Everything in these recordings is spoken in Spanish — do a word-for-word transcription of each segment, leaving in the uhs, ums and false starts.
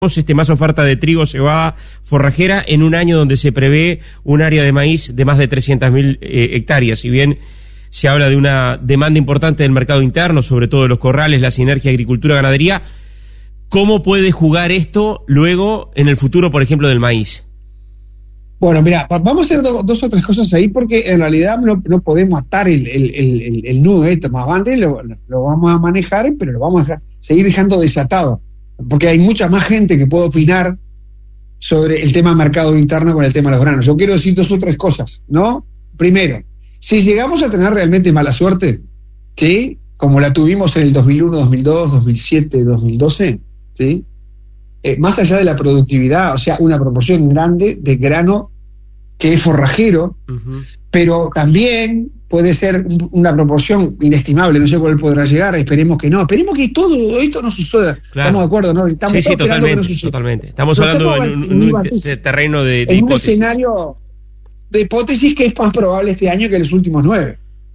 Este, más oferta de trigo, cebada, forrajera en un año donde se prevé un área de maíz de más de trescientas mil eh, hectáreas. Si bien se habla de una demanda importante del mercado interno, sobre todo de los corrales, la sinergia agricultura-ganadería, ¿cómo puede jugar esto luego en el futuro, por ejemplo, del maíz? Bueno, mira, vamos a hacer do, dos o tres cosas ahí porque en realidad no, no podemos atar el, el, el, el nudo esto más adelante, lo, lo vamos a manejar, pero lo vamos a dejar, seguir dejando desatado. Porque hay mucha más gente que puede opinar sobre el tema mercado interno con el tema de los granos. Yo quiero decir dos o tres cosas, ¿no? Primero, si llegamos a tener realmente mala suerte, ¿sí? Como la tuvimos en el dos mil uno, dos mil dos, dos mil siete, dos mil doce, ¿sí? Eh, más allá de la productividad, o sea, una proporción grande de grano que es forrajero, uh-huh. Pero también puede ser una proporción inestimable, no sé cuál podrá llegar, esperemos que no, esperemos que todo esto no suceda, claro. Estamos de acuerdo, ¿no? Estamos sí, sí, totalmente, no totalmente. Estamos no, hablando de un, un, un de terreno de, de en hipótesis. Un escenario de hipótesis que es más probable este año que en los últimos nueve.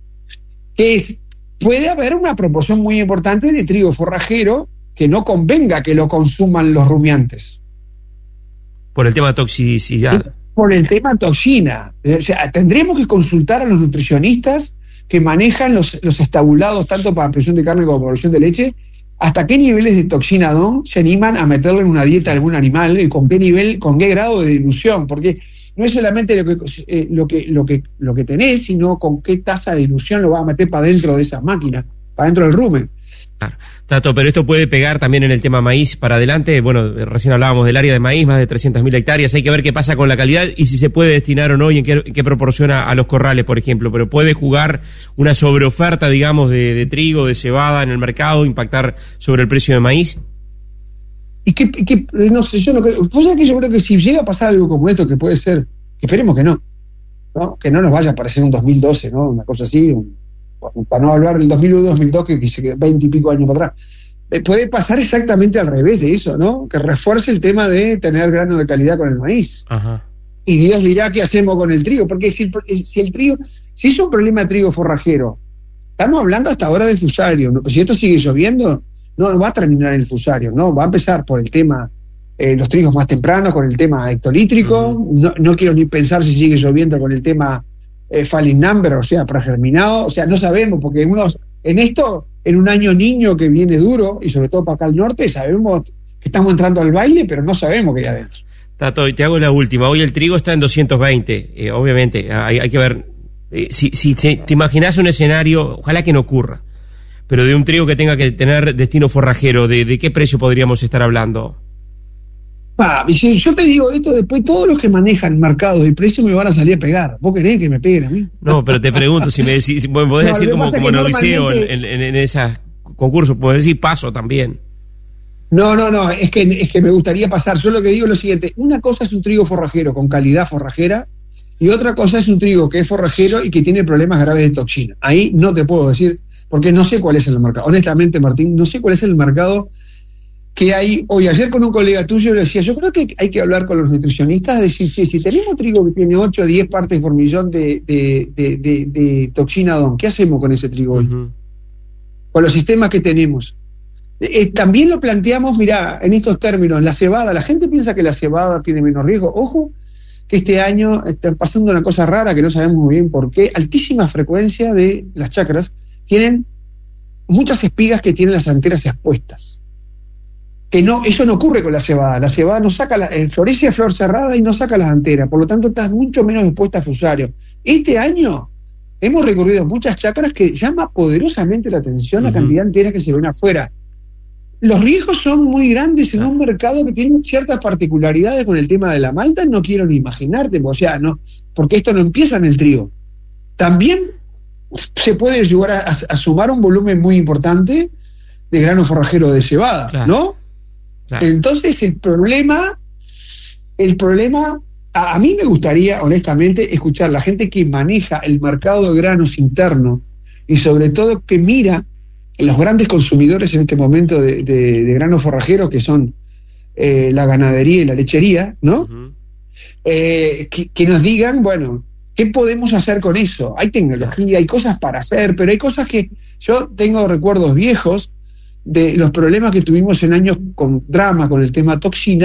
Que es, puede haber una proporción muy importante de trigo forrajero que no convenga que lo consuman los rumiantes. Por el tema de toxicidad. Sí. Por el tema toxina. O sea, tendremos que consultar a los nutricionistas que manejan los, los estabulados tanto para producción de carne como para producción de leche, hasta qué niveles de toxina D O N se animan a meterle en una dieta a algún animal y con qué nivel, con qué grado de dilución, porque no es solamente lo que, eh, lo que, lo que, lo que tenés, sino con qué tasa de dilución lo vas a meter para dentro de esa máquina, para dentro del rumen. Claro. Tato, pero esto puede pegar también en el tema maíz para adelante. Bueno, recién hablábamos del área de maíz, más de trescientas mil hectáreas. Hay que ver qué pasa con la calidad y si se puede destinar o no y en qué, qué proporciona a los corrales, por ejemplo. Pero puede jugar una sobreoferta, digamos, de, de trigo, de cebada en el mercado, impactar sobre el precio de maíz. Y que, que no sé, yo no creo. Pues es que yo creo que si llega a pasar algo como esto, que puede ser, que esperemos que no, ¿no? Que no nos vaya a parecer un dos mil doce, ¿no? Una cosa así, un, para no hablar del dos mil uno, dos mil dos, que, que se quedó veinte y pico años para atrás. Eh, puede pasar exactamente al revés de eso, ¿no? Que refuerce el tema de tener grano de calidad con el maíz. Ajá. Y Dios dirá qué hacemos con el trigo, porque si el, si el trigo, si es un problema de trigo forrajero, estamos hablando hasta ahora de fusario, ¿no? Si esto sigue lloviendo, no, no va a terminar en el fusario, ¿no? Va a empezar por el tema, eh, los trigos más tempranos, con el tema hectolítrico, uh-huh. no, no quiero ni pensar si sigue lloviendo con el tema Eh, falling number, o sea, pregerminado, o sea, no sabemos, porque unos, en esto, en un año niño que viene duro, y sobre todo para acá al norte, sabemos que estamos entrando al baile, pero no sabemos qué hay adentro. Tato, te hago la última. Hoy el trigo está en doscientos veinte, eh, obviamente, hay, hay que ver, eh, si, si te, te imaginás un escenario, ojalá que no ocurra, pero de un trigo que tenga que tener destino forrajero, ¿de, de qué precio podríamos estar hablando? Ah, si yo te digo esto, después todos los que manejan mercados y precios me van a salir a pegar. ¿Vos querés que me peguen a mí? No, pero te pregunto si me decís, si podés no, decir como, como en Odiseo, en, en, en esos concursos, podés decir paso también. No, no, no, es que, es que me gustaría pasar. Yo lo que digo es lo siguiente: una cosa es un trigo forrajero con calidad forrajera y otra cosa es un trigo que es forrajero y que tiene problemas graves de toxina. Ahí no te puedo decir, porque no sé cuál es el mercado. Honestamente, Martín, no sé cuál es el mercado que hay hoy. Ayer con un colega tuyo le decía, yo creo que hay que hablar con los nutricionistas, decir, che, si tenemos trigo que tiene ocho o diez partes por millón de, de, de, de, de toxina D O N, ¿qué hacemos con ese trigo hoy? Uh-huh. Con los sistemas que tenemos. Eh, también lo planteamos, mirá, en estos términos, la cebada, la gente piensa que la cebada tiene menos riesgo. Ojo, que este año está pasando una cosa rara que no sabemos muy bien por qué. Altísima frecuencia de las chacras tienen muchas espigas que tienen las anteras expuestas. Que no, eso no ocurre con la cebada. La cebada no saca la, eh, florece a flor cerrada y no saca las anteras, por lo tanto estás mucho menos expuesta a fusario. Este año hemos recorrido muchas chacras que llama poderosamente la atención uh-huh. la cantidad de anteras que se ven afuera. Los riesgos son muy grandes en un mercado que tiene ciertas particularidades con el tema de la malta, no quiero ni imaginarte, o sea, no, porque esto no empieza en el trigo. También se puede llegar a, a, a sumar un volumen muy importante de grano forrajero de cebada, claro. ¿no? Claro. Entonces el problema, el problema, a, a mí me gustaría honestamente escuchar a la gente que maneja el mercado de granos interno y sobre todo que mira los grandes consumidores en este momento de, de, de granos forrajeros que son eh, la ganadería y la lechería, ¿no? Uh-huh. Eh, que, que nos digan, bueno, ¿qué podemos hacer con eso? Hay tecnología, hay cosas para hacer, pero hay cosas que yo tengo recuerdos viejos de los problemas que tuvimos en años con drama con el tema toxina.